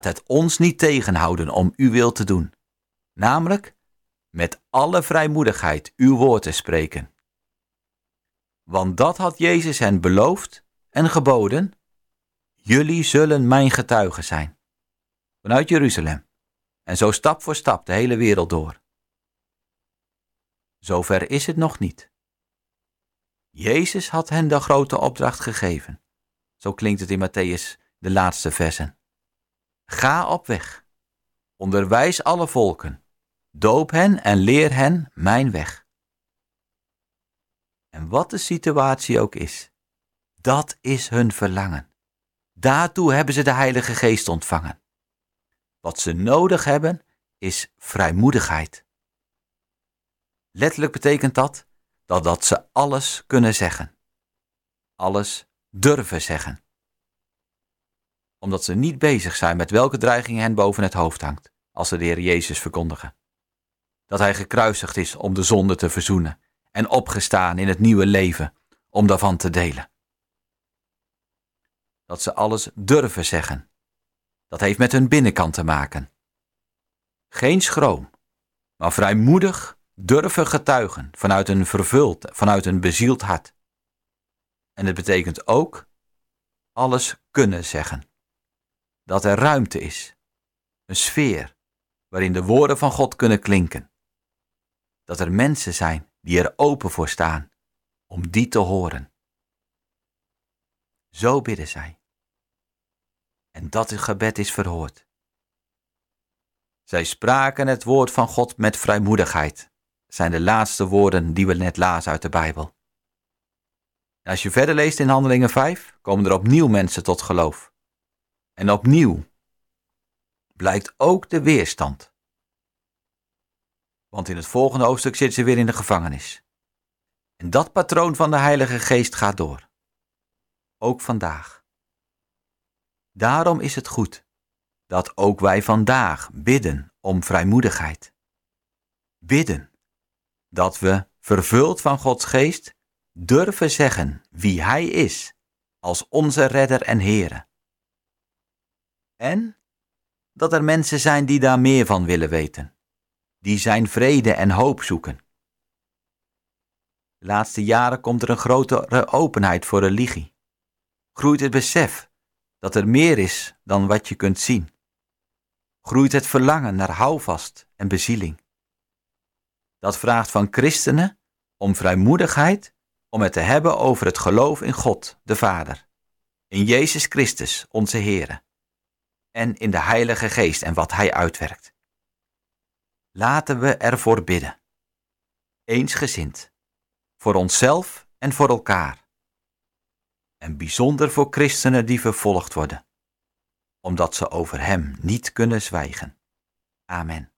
het ons niet tegenhouden om uw wil te doen, namelijk met alle vrijmoedigheid uw woord te spreken. Want dat had Jezus hen beloofd en geboden: jullie zullen mijn getuigen zijn. Vanuit Jeruzalem. En zo stap voor stap de hele wereld door. Zover is het nog niet. Jezus had hen de grote opdracht gegeven. Zo klinkt het in Matthäus, de laatste versen. Ga op weg. Onderwijs alle volken. Doop hen en leer hen mijn weg. En wat de situatie ook is, dat is hun verlangen. Daartoe hebben ze de Heilige Geest ontvangen. Wat ze nodig hebben, is vrijmoedigheid. Letterlijk betekent dat ze alles kunnen zeggen. Alles durven zeggen. Omdat ze niet bezig zijn met welke dreiging hen boven het hoofd hangt, als ze de Heer Jezus verkondigen. Dat hij gekruisigd is om de zonde te verzoenen en opgestaan in het nieuwe leven om daarvan te delen. Dat ze alles durven zeggen. Dat heeft met hun binnenkant te maken. Geen schroom, maar vrijmoedig durven getuigen vanuit een bezield hart. En het betekent ook alles kunnen zeggen. Dat er ruimte is, een sfeer waarin de woorden van God kunnen klinken. Dat er mensen zijn die er open voor staan om die te horen. Zo bidden zij. En dat het gebed is verhoord. Zij spraken het woord van God met vrijmoedigheid, zijn de laatste woorden die we net lazen uit de Bijbel. En als je verder leest in Handelingen 5, komen er opnieuw mensen tot geloof. En opnieuw blijkt ook de weerstand. Want in het volgende hoofdstuk zitten ze weer in de gevangenis. En dat patroon van de Heilige Geest gaat door. Ook vandaag. Daarom is het goed dat ook wij vandaag bidden om vrijmoedigheid. Bidden dat we, vervuld van Gods Geest, durven zeggen wie Hij is als onze Redder en Heere. En dat er mensen zijn die daar meer van willen weten, die zijn vrede en hoop zoeken. De laatste jaren komt er een grotere openheid voor religie. Groeit het besef dat er meer is dan wat je kunt zien. Groeit het verlangen naar houvast en bezieling. Dat vraagt van christenen om vrijmoedigheid om het te hebben over het geloof in God, de Vader, in Jezus Christus, onze Heere, en in de Heilige Geest en wat Hij uitwerkt. Laten we ervoor bidden. Eensgezind. Voor onszelf en voor elkaar. En bijzonder voor christenen die vervolgd worden, omdat ze over Hem niet kunnen zwijgen. Amen.